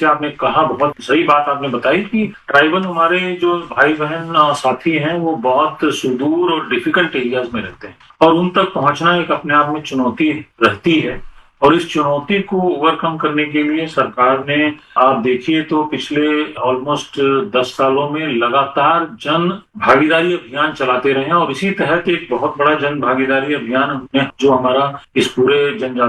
जैसे आपने कहा, बहुत सही बात आपने बताई कि ट्राइबल हमारे जो भाई बहन साथी हैं वो बहुत सुदूर और डिफिकल्ट एरियाज में रहते हैं और उन तक पहुंचना एक अपने आप में चुनौती रहती है। और इस चुनौती को ओवरकम करने के लिए सरकार ने, आप देखिए तो पिछले ऑलमोस्ट 10 सालों में लगातार जन भागीदारी अभियान चलाते रहे हैं और इसी तहत एक बहुत बड़ा जन भागीदारी अभियान हमने जो हमारा इस पूरे जनजातीय